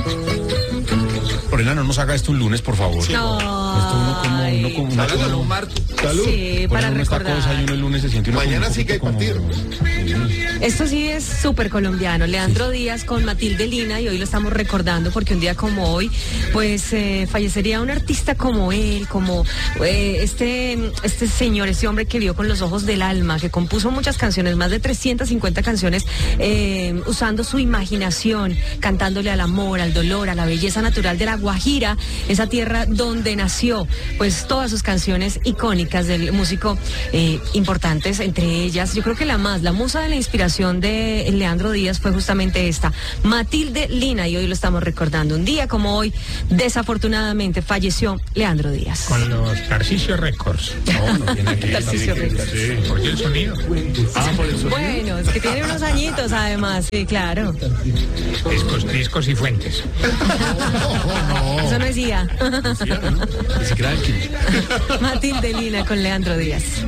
Lorena, no nos haga esto un lunes, por favor. No. Esto uno como Salud, Marto. Salud. Sí, para esta recordar. cosa y uno el lunes se siente uno Mañana como sí que hay partido. Esto sí es súper colombiano. Leandro Díaz con Matilde Lina, y hoy lo estamos recordando porque un día como hoy, pues fallecería un artista como él, como este señor, este hombre que vio con los ojos del alma, que compuso muchas canciones, más de 350 canciones, usando su imaginación, cantándole al amor, al dolor, a la belleza natural de la Guajira, esa tierra donde nació, pues todas sus canciones icónicas del músico importantes, entre ellas, yo creo que la musa de la inspiración de Leandro Díaz fue justamente esta, Matilde Lina, y hoy lo estamos recordando. Un día como hoy, desafortunadamente, falleció Leandro Díaz. Con los Tarcisio Records. no tiene aquí. Tarcisio Records. Sí, ¿por qué el sonido? Por eso. Bueno, es que tiene unos añitos además, sí, claro. Discos y fuentes. Eso no decía. Ni siquiera el que- Matilde Lina con Leandro Díaz.